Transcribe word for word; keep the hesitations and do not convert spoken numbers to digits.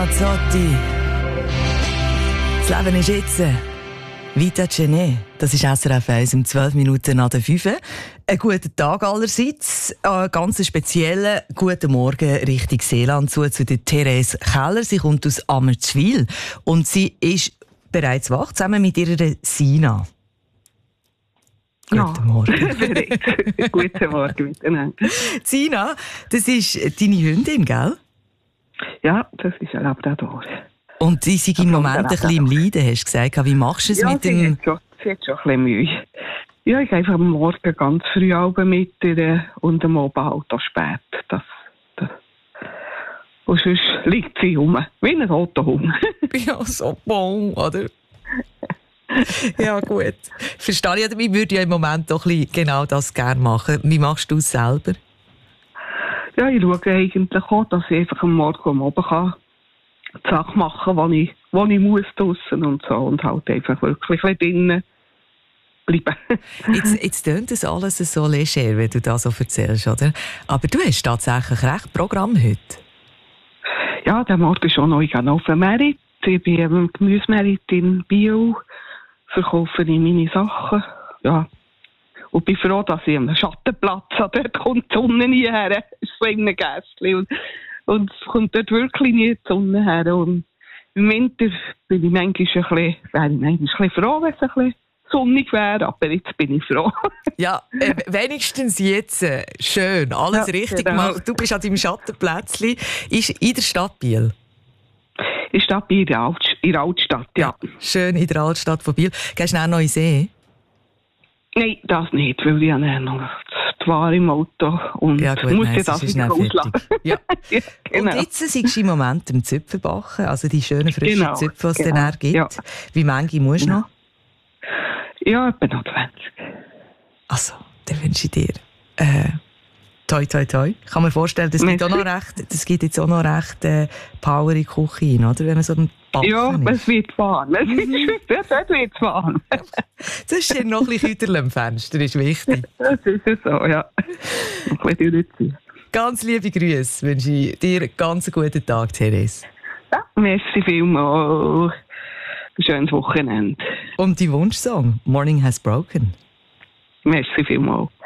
Mazzotti. Das Leben ist jetzt. Vita Cene. Das ist S R F eins um zwölf Minuten nach der fünf. Einen guten Tag allerseits. Einen ganz speziellen guten Morgen Richtung Seeland zu, zu der Therese Keller. Sie kommt aus Ammertswil und sie ist bereits wach, zusammen mit ihrer Sina. Ja. Guten Morgen. Guten Morgen miteinander. Sina, das ist deine Hündin, gell? Ja, das ist ein Labrador. Und sie sind im Moment ein bisschen im Leiden, hast du gesagt. Wie machst du es ja, mit sie dem... Hat schon, sie hat schon ein bisschen Mühe. Ja, ich gehe einfach am Morgen ganz früh runter mit ihr und am Abend halt auch spät. Das, das. Und sonst liegt sie rum, wie ein roter Hund. Ja, so bon, oder? Ja, gut. Verstehe ich. Ich würde ja im Moment doch ein bisschen genau das gerne machen. Wie machst du es selber? Ja, ich schaue eigentlich auch, dass ich einfach am Morgen am Abend kann die Sachen machen, die ich, die ich muss draussen und so. Und halt einfach wirklich ein bisschen drinnen bleiben. Jetzt, jetzt tönt das alles so leger, wenn du das so erzählst, oder? Aber du hast tatsächlich recht Programm heute. Ja, der Morgen schon noch. Ich gehe noch auf den Merit. Ich bin am Gemüsemerit in Biel. Verkaufe ich meine Sachen. Ja. Und bin froh, dass ich einen Schattenplatz habe. Dort kommt die Sonne nie her. Es ist so in einem Gässchen. Und, und es kommt dort wirklich nie die Sonne her. Und im Winter bin ich manchmal ein bisschen, wäre ich manchmal ein bisschen froh, wenn es ein bisschen sonnig wäre. Aber jetzt bin ich froh. Ja, äh, wenigstens jetzt. Äh, schön. Alles ja, richtig genau. gemacht. Du bist an deinem Schattenplätzchen. Ist in der Stadt Biel. In der Stadt Biel, in der Altstadt, ja. ja. Schön in der Altstadt von Biel. Gehst du auch noch in den See? Nein, das nicht, weil ich habe noch die Ware im Auto und ja, gut, muss nein, das wieder ausladen. Ja. ja, genau. Und jetzt siehst du im Moment im Zöpfen backen, also die schönen frischen genau, Zöpfe, die es genau, dann gibt. Ja. Wie viele musst du ja. noch? Ja, etwa noch zwanzig. Also, dann wünsche ich dir äh, toi, toi, toi. Ich kann mir vorstellen, das gibt, auch noch recht, das gibt jetzt auch noch recht äh, Power in die Küche rein, oder? Wenn man so ein Backen ja, ist. es wird fahren. Es ist, dort wird es fahren. Das ist ja noch ein bisschen Küterl am Fenster, ist wichtig. Das ist so, ja. Ein bisschen durchziehen. Ganz liebe Grüße wünsche ich dir einen ganz guten Tag, Therese. Ja, merci vielmals. Ein schönes Wochenende. Und die Wunschsong «Morning Has Broken». Merci vielmals.